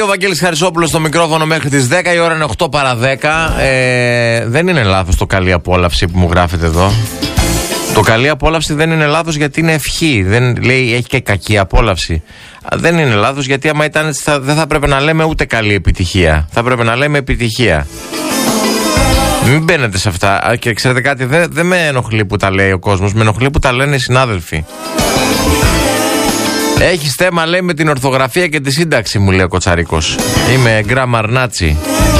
Ο Βαγγέλης Χαρισόπουλος στο μικρόφωνο μέχρι τις 10, η ώρα είναι 8 παρά 10. Δεν είναι λάθος το καλή απόλαυση που μου γράφετε εδώ. Το καλή απόλαυση δεν είναι λάθος γιατί είναι ευχή. Δεν λέει έχει και κακή απόλαυση. Δεν είναι λάθος γιατί άμα ήταν έτσι δεν θα πρέπει να λέμε ούτε καλή επιτυχία. Θα πρέπει να λέμε επιτυχία. Μην μπαίνετε σε αυτά. Και ξέρετε κάτι, δεν με ενοχλεί που τα λέει ο κόσμος, με ενοχλεί που τα λένε οι συνάδελφοι. Έχεις θέμα, λέει, με την ορθογραφία και τη σύνταξη, μου λέει ο Κοτσαρίκος. Είμαι γκράμαρ νάτσι.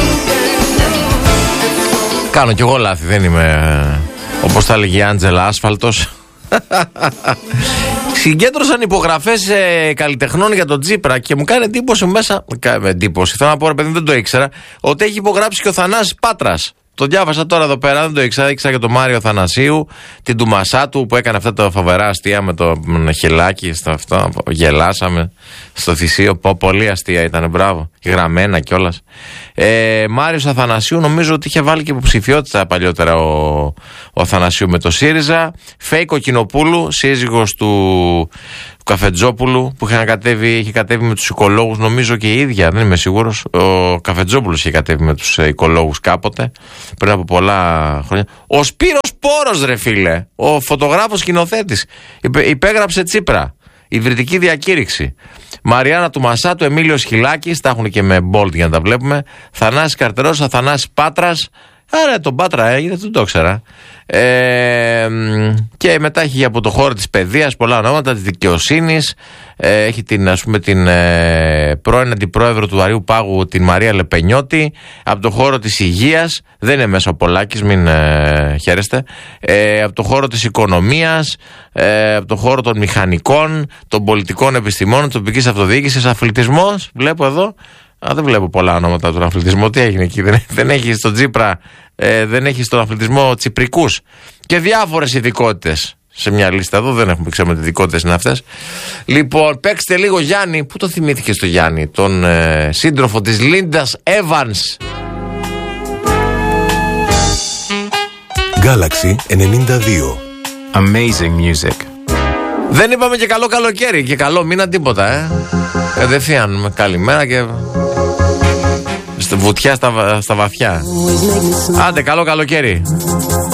Κάνω κι εγώ λάθη, δεν είμαι όπως θα λέγει η Άντζελα Άσφαλτος. Συγκέντρωσαν υπογραφές καλλιτεχνών για τον Τσίπρα και μου κάνει εντύπωση μέσα. Εντύπωση, θέλω να πω, ρε παιδί, δεν το ήξερα, ότι έχει υπογράψει και ο Θανάσης Πάτρας. Το διάβασα τώρα εδώ πέρα, δεν το ήξερα. Ήξερα και τον Μάριο Θανασίου, την Ντουμασάτου που έκανε αυτά τα φοβερά αστεία με το χελάκι. Στο αυτό, γελάσαμε στο θυσίο. Πολύ αστεία ήταν, μπράβο. Γραμμένα κιόλας. Μάριος Αθανασίου, νομίζω ότι είχε βάλει και υποψηφιότητα παλιότερα ο Αθανασίου με το ΣΥΡΙΖΑ. Φέικο Κινοπούλου, σύζυγος του Καφετζόπουλου, που είχε κατέβει με τους οικολόγους, νομίζω και η ίδια, δεν είμαι σίγουρος. Ο Καφετζόπουλος είχε κατέβει με τους οικολόγους κάποτε, πριν από πολλά χρόνια. Ο Σπύρος Πόρος, ρε φίλε, ο φωτογράφος σκηνοθέτης, υπέγραψε Τσίπρα. Ιδρυτική διακήρυξη. Μαριάννα του Μασάτου, Εμίλιος Χιλάκης, τα έχουν και με bold για να τα βλέπουμε. Θανάσης Καρτερός, Αθανάσης Πάτρας. Άρα τον Πάτρα έγινε, δεν το ήξερα. Και μετά έχει από το χώρο της παιδείας πολλά ονόματα, της δικαιοσύνης. Έχει την πρώην αντιπρόεδρο του Αριού Πάγου, την Μαρία Λεπενιώτη. Από το χώρο της υγείας, δεν είναι μέσα ο Πολάκης, μην χαίρεστε. Από το χώρο της οικονομίας, από το χώρο των μηχανικών, των πολιτικών επιστημών, της τοπικής αυτοδιοίκησης, αθλητισμός, βλέπω εδώ. Δεν βλέπω πολλά ονόματα από τον αθλητισμό. Τι έγινε εκεί, δεν έχει στον Τσίπρα, δεν έχει στον αθλητισμό τσιπρικούς και διάφορες ειδικότητες σε μια λίστα εδώ. Δεν έχουμε, ξέρουμε τι ειδικότητες είναι αυτές. Λοιπόν, παίξτε λίγο Γιάννη. Πού το θυμήθηκε στο Γιάννη, τον σύντροφο της Λίντας Evans. Galaxy 92. Amazing music. Δεν είπαμε και καλό καλοκαίρι και καλό μήνα τίποτα, Κατευθείαν καλημέρα και βουτιά στα βαθιά. Άντε, καλό καλοκαίρι.